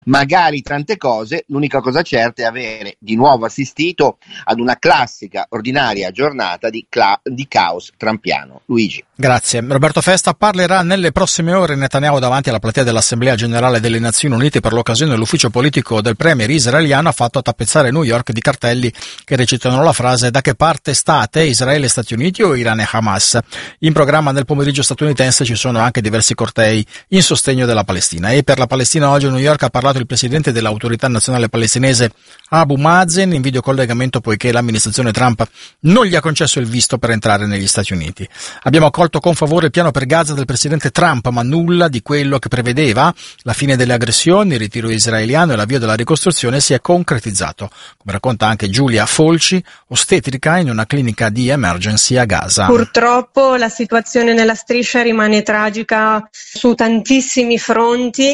magari tante cose, l'unica cosa certa è avere di nuovo assistito ad una classica, ordinaria giornata di caos trumpiano. Luigi. Grazie. Roberto Festa parlerà nelle prossime ore. Netanyahu davanti alla platea dell'Assemblea Generale delle Nazioni Unite. Per l'occasione l'ufficio politico del premier israeliano ha fatto tappezzare New York di cartelli che recitano la frase: da che parte state, Israele e Stati Uniti o Iran e Hamas? In programma nel pomeriggio statunitense ci sono anche diversi cortei in sostegno della Palestina. E per la Palestina oggi a New York ha parlato il presidente dell'autorità nazionale palestinese Abu Mazen in videocollegamento, poiché l'amministrazione Trump non gli ha concesso il visto per entrare negli Stati Uniti. Abbiamo accolto con favore il piano per Gaza del presidente Trump, ma nulla di quello che prevedeva la fine delle aggressioni, il ritiro israeliano e l'avvio della ricostruzione si è concretizzato, come racconta anche Giulia Folci, ostetrica in una clinica di emergency a Gaza. Purtroppo la situazione nella striscia rimane tragica su tantissimi fronti.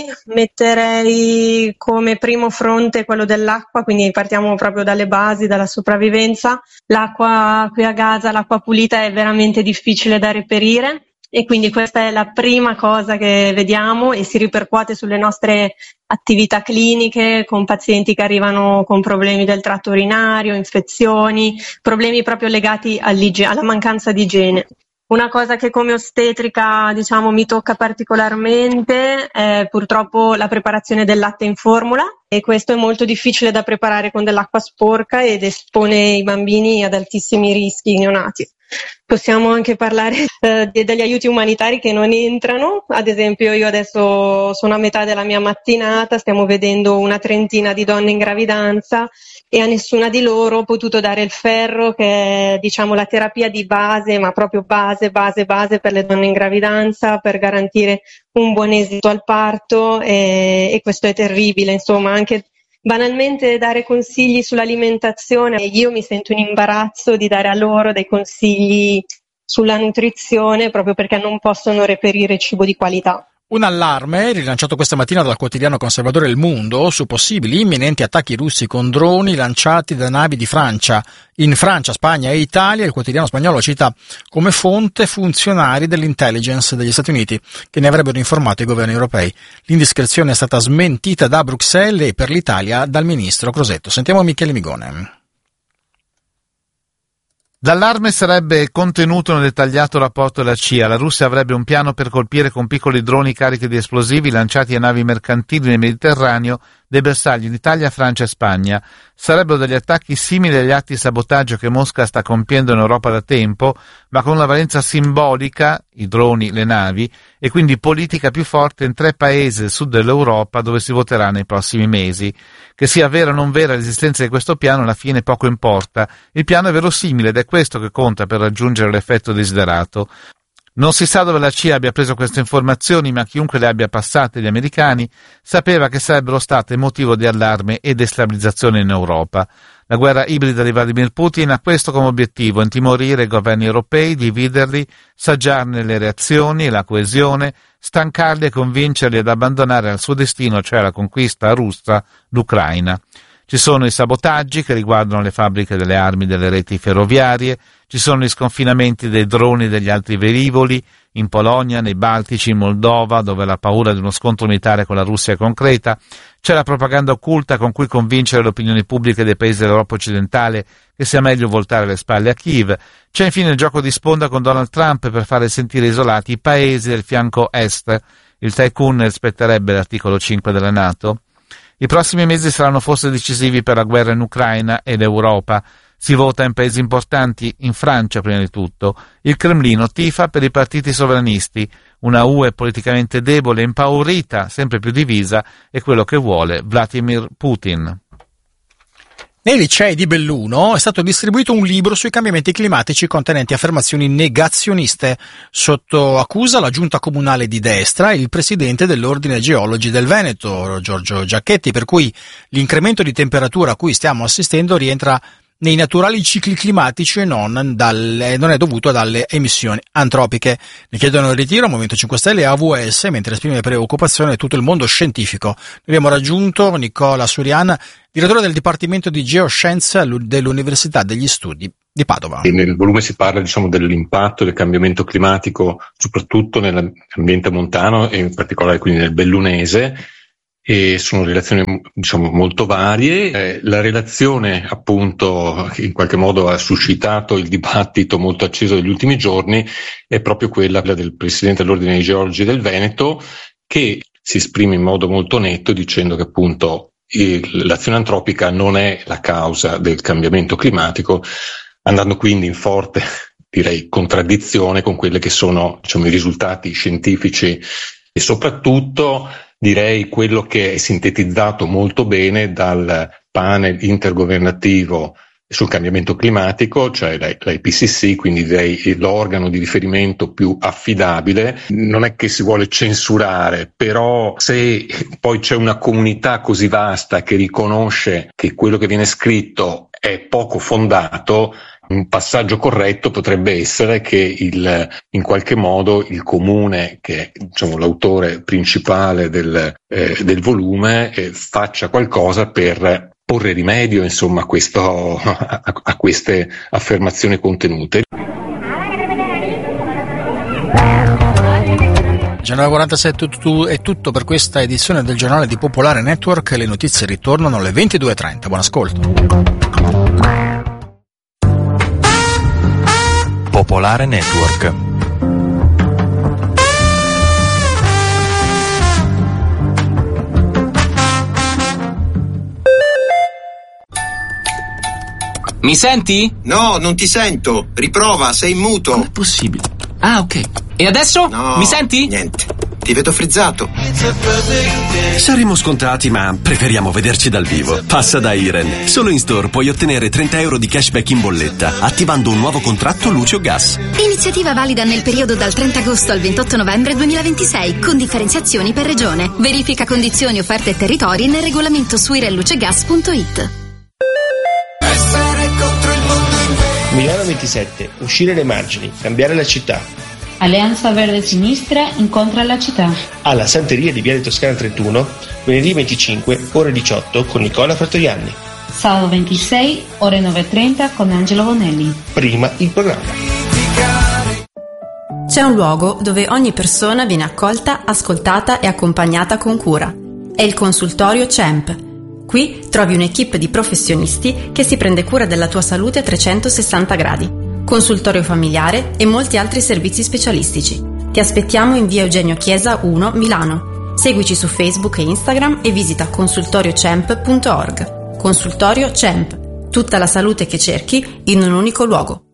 Metterei come primo fronte quello dell'acqua, quindi partiamo proprio dalle basi, dalla sopravvivenza. L'acqua qui a Gaza, l'acqua pulita è veramente difficile da reperire e quindi questa è la prima cosa che vediamo e si ripercuote sulle nostre attività cliniche con pazienti che arrivano con problemi del tratto urinario, infezioni, problemi proprio legati alla mancanza di igiene. Una cosa che come ostetrica mi tocca particolarmente è purtroppo la preparazione del latte in formula, e questo è molto difficile da preparare con dell'acqua sporca ed espone i bambini ad altissimi rischi neonati. Possiamo anche parlare degli aiuti umanitari che non entrano. Ad esempio, io adesso sono a metà della mia mattinata, stiamo vedendo una trentina di donne in gravidanza e a nessuna di loro ho potuto dare il ferro, che è la terapia di base, ma proprio base per le donne in gravidanza, per garantire un buon esito al parto, e questo è terribile. Insomma, anche banalmente dare consigli sull'alimentazione, io mi sento in imbarazzo di dare a loro dei consigli sulla nutrizione proprio perché non possono reperire cibo di qualità. Un allarme rilanciato questa mattina dal quotidiano conservatore Il Mundo su possibili imminenti attacchi russi con droni lanciati da navi di Francia. In Francia, Spagna e Italia il quotidiano spagnolo cita come fonte funzionari dell'intelligence degli Stati Uniti che ne avrebbero informato i governi europei. L'indiscrezione è stata smentita da Bruxelles e per l'Italia dal ministro Crosetto. Sentiamo Michele Migone. L'allarme sarebbe contenuto nel dettagliato rapporto della CIA. La Russia avrebbe un piano per colpire con piccoli droni carichi di esplosivi lanciati a navi mercantili nel Mediterraneo dei bersagli in Italia, Francia e Spagna. Sarebbero degli attacchi simili agli atti di sabotaggio che Mosca sta compiendo in Europa da tempo, ma con una valenza simbolica, i droni, le navi, e quindi politica più forte in 3 paesi del sud dell'Europa dove si voterà nei prossimi mesi. Che sia vera o non vera l'esistenza di questo piano alla fine poco importa. Il piano è verosimile ed è questo che conta per raggiungere l'effetto desiderato. Non si sa dove la CIA abbia preso queste informazioni, ma chiunque le abbia passate agli americani sapeva che sarebbero state motivo di allarme e destabilizzazione in Europa. La guerra ibrida di Vladimir Putin ha questo come obiettivo: intimorire i governi europei, dividerli, saggiarne le reazioni e la coesione, stancarli e convincerli ad abbandonare al suo destino, cioè alla conquista russa, l'Ucraina. Ci sono i sabotaggi che riguardano le fabbriche delle armi delle reti ferroviarie, ci sono gli sconfinamenti dei droni e degli altri velivoli, in Polonia, nei Baltici, in Moldova, dove la paura di uno scontro militare con la Russia è concreta, c'è la propaganda occulta con cui convincere le opinioni pubbliche dei paesi dell'Europa occidentale che sia meglio voltare le spalle a Kiev, c'è infine il gioco di sponda con Donald Trump per fare sentire isolati i paesi del fianco est. Il tycoon rispetterebbe l'articolo 5 della NATO. I prossimi mesi saranno forse decisivi per la guerra in Ucraina e l'Europa. Si vota in paesi importanti, in Francia prima di tutto. Il Cremlino tifa per i partiti sovranisti. Una UE politicamente debole, impaurita, sempre più divisa, è quello che vuole Vladimir Putin. Nei licei di Belluno è stato distribuito un libro sui cambiamenti climatici contenenti affermazioni negazioniste. Sotto accusa la giunta comunale di destra e il presidente dell'Ordine Geologi del Veneto, Giorgio Giacchetti, per cui l'incremento di temperatura a cui stiamo assistendo rientra nei naturali cicli climatici e non è dovuto dalle emissioni antropiche. Ne chiedono il ritiro a Movimento 5 Stelle e AVS, mentre esprime preoccupazione tutto il mondo scientifico. Noi abbiamo raggiunto Nicola Surian, direttore del Dipartimento di Geoscienza dell'Università degli Studi di Padova. Nel volume si parla dell'impatto del cambiamento climatico soprattutto nell'ambiente montano e in particolare quindi nel bellunese, e sono relazioni diciamo molto varie. La relazione appunto che in qualche modo ha suscitato il dibattito molto acceso degli ultimi giorni è proprio quella del Presidente dell'Ordine dei Geologi del Veneto, che si esprime in modo molto netto dicendo che appunto l'azione antropica non è la causa del cambiamento climatico, andando quindi in forte, direi, contraddizione con quelli che sono, diciamo, i risultati scientifici e soprattutto direi quello che è sintetizzato molto bene dal panel intergovernativo sul cambiamento climatico, cioè l'IPCC, quindi direi l'organo di riferimento più affidabile. Non è che si vuole censurare, però se poi c'è una comunità così vasta che riconosce che quello che viene scritto è poco fondato, un passaggio corretto potrebbe essere che in qualche modo il comune, che è diciamo l'autore principale del volume, faccia qualcosa per porre rimedio insomma a queste affermazioni contenute. 19:46 è tutto per questa edizione del giornale di Popolare Network. Le notizie ritornano alle 22:30. Buon ascolto. Popolare Network. Mi senti? No, non ti sento. Riprova, sei in muto. Com'è possibile? Ah, ok. E adesso? No, mi senti? Niente. Ti vedo frizzato. Saremo scontati, ma preferiamo vederci dal vivo. Passa da Iren. Solo in store puoi ottenere 30 euro di cashback in bolletta, attivando un nuovo contratto luce o gas. Iniziativa valida nel periodo dal 30 agosto al 28 novembre 2026, con differenziazioni per regione. Verifica condizioni, offerte e territori nel regolamento su irenlucegas.it. Milano 27. Uscire le margini, cambiare la città. Alleanza Verde Sinistra incontra la città. Alla Santeria di Viale Toscana 31, venerdì 25, ore 18, con Nicola Fattorianni. Sabato 26, ore 9:30, con Angelo Bonelli. Prima il programma. C'è un luogo dove ogni persona viene accolta, ascoltata e accompagnata con cura. È il consultorio CEMP. Qui trovi un'equipe di professionisti che si prende cura della tua salute a 360 gradi. Consultorio familiare e molti altri servizi specialistici. Ti aspettiamo in via Eugenio Chiesa 1, Milano. Seguici su Facebook e Instagram e visita consultoriocemp.org. Consultorio CEMP. Tutta la salute che cerchi in un unico luogo.